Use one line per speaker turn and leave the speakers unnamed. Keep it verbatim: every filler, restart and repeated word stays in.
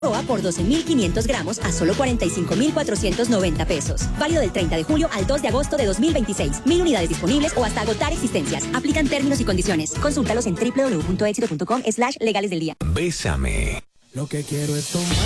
Roa por doce mil quinientos gramos a solo cuarenta y cinco mil cuatrocientos noventa pesos. Válido del treinta de julio al dos de agosto de dos mil veintiséis. Mil unidades disponibles o hasta agotar existencias. Aplican términos y condiciones. Consúltalos en doble u doble u doble u punto éxito punto com slash legales del día.
Bésame.
Lo que quiero es tomar.